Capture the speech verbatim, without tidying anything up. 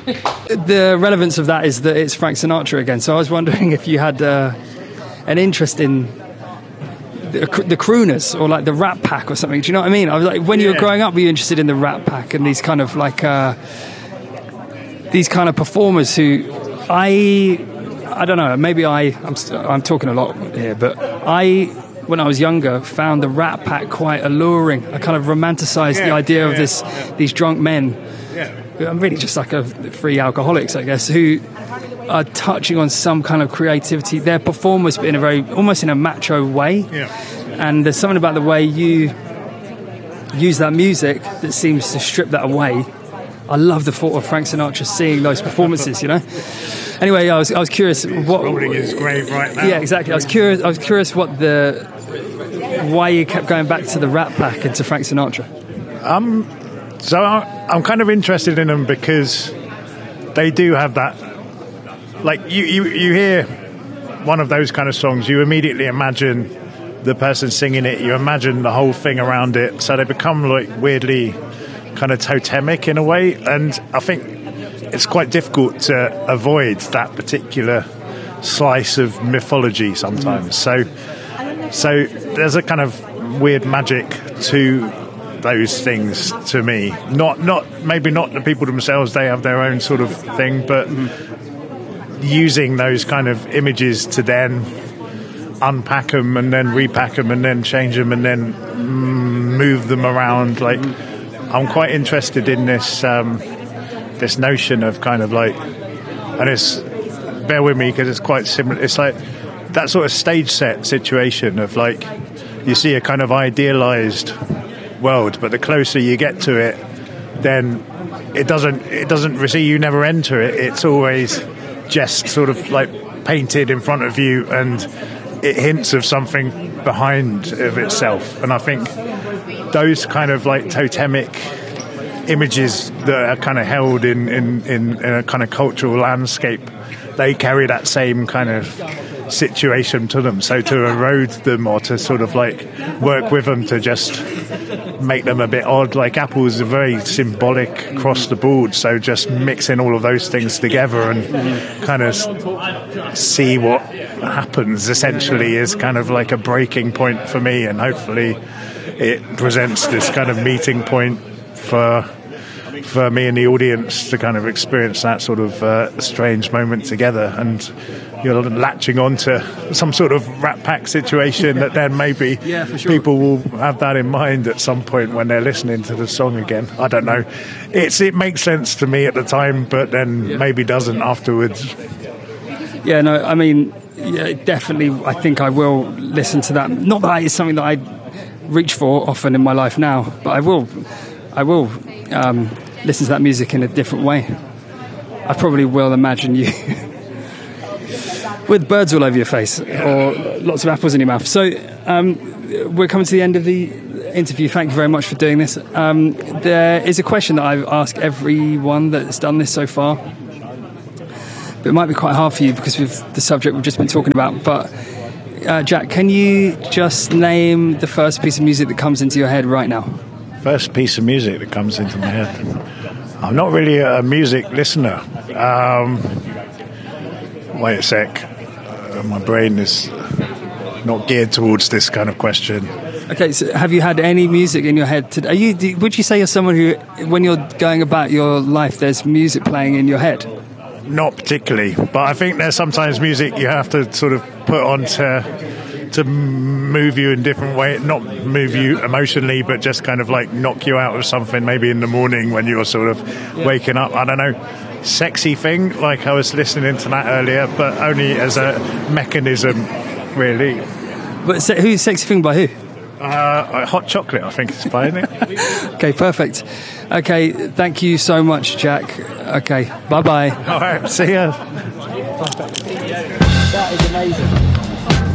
The relevance of that is that it's Frank Sinatra again. So I was wondering if you had uh, an interest in the, the crooners or like the Rat Pack or something. Do you know what I mean? I was like, when yeah. you were growing up, were you interested in the Rat Pack and these kind of like uh, these kind of performers who I I don't know. Maybe I I'm I'm talking a lot here, but I, when I was younger, found the Rat Pack quite alluring. I kind of romanticised yeah, the idea yeah, of this yeah. these drunk men. Yeah. I'm really just like a free alcoholics, I guess, who are touching on some kind of creativity. They're performers, but in a very, almost in a macho way. Yeah. And there's something about the way you use that music that seems to strip that away. I love the thought of Frank Sinatra seeing those performances, you know. Anyway, I was I was curious what rolling his grave right now. Yeah, exactly. I was curious. I was curious what the why you kept going back to the Rat Pack and to Frank Sinatra. Um. So I'm kind of interested in them because they do have that, like you, you, you hear one of those kind of songs, you immediately imagine the person singing it, you imagine the whole thing around it, so they become like weirdly kind of totemic in a way, and I think it's quite difficult to avoid that particular slice of mythology sometimes. So, so there's a kind of weird magic to those things to me. Not, not maybe not the people themselves. They have their own sort of thing, but mm. using those kind of images to then unpack them and then repack them and then change them and then mm, move them around. Like, mm. I'm quite interested in this um, this notion of kind of like, and it's bear with me because it's quite similar. It's like that sort of stage set situation of like you see a kind of idealized world, but the closer you get to it, then it doesn't it doesn't receive, you never enter it. It's always just sort of like painted in front of you, and it hints of something behind of itself. And I think those kind of like totemic images that are kind of held in in, in, in a kind of cultural landscape, they carry that same kind of situation to them. So to erode them or to sort of like work with them to just make them a bit odd, like Apple's are very symbolic across the board, so just mixing all of those things together and kind of see what happens essentially is kind of like a breaking point for me, and hopefully it presents this kind of meeting point for for me and the audience to kind of experience that sort of uh, strange moment together, and you're latching on to some sort of Rat Pack situation that then maybe yeah, for sure. people will have that in mind at some point when they're listening to the song again. I don't know. It's It makes sense to me at the time, but then yeah. maybe doesn't afterwards. Yeah, no, I mean, yeah, definitely I think I will listen to that. Not that it's something that I reach for often in my life now, but I will, I will um, listen to that music in a different way. I probably will imagine you with birds all over your face or lots of apples in your mouth. So um, we're coming to the end of the interview. Thank you very much for doing this. Um, there is a question that I've asked everyone that's done this so far, but it might be quite hard for you because of the subject we've just been talking about. But uh, Jack, can you just name the first piece of music that comes into your head right now? First piece of music that comes into my head. I'm not really a music listener. Um, wait a sec. Uh, my brain is not geared towards this kind of question. Okay, so have you had any music in your head today? Are you, do, would you say you're someone who, when you're going about your life, there's music playing in your head? Not particularly, but I think there's sometimes music you have to sort of put on to, to move you in different way, not move you emotionally, but just kind of like knock you out of something, maybe in the morning when you're sort of yeah. waking up. I don't know, Sexy Thing, like I was listening to that earlier, but only as a mechanism, really. But se- who's Sexy Thing by who? Uh, Hot Chocolate, I think it's by it. Okay, perfect. Okay, thank you so much, Jack. Okay, bye-bye. All right, see ya. Perfect. That is amazing.